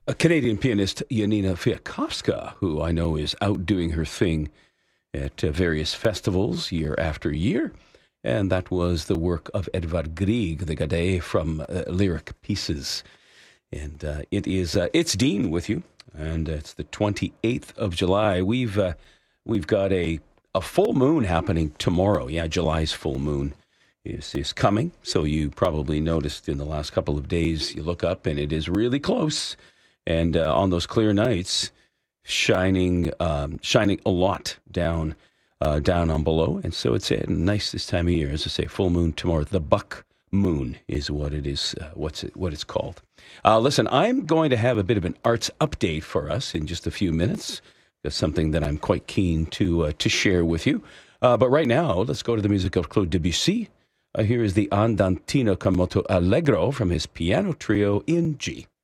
A Canadian pianist, Janina Fiakovska, who I know is out doing her thing at various festivals year after year. And that was the work of Edvard Grieg, the Gade from Lyric Pieces. And it's Dean with you, and it's the 28th of July. We've got a full moon happening tomorrow. Yeah, July's full moon is coming. So you probably noticed in the last couple of days, you look up and it is really close. And on those clear nights, shining a lot down on below. And so it's nice this time of year. As I say, full moon tomorrow. The buck moon is what it is. What it's called. Listen, I'm going to have a bit of an arts update for us in just a few minutes. That's something that I'm quite keen to share with you. But right now, let's go to the music of Claude Debussy. Here is the Andantino con molto allegro from his piano trio in G.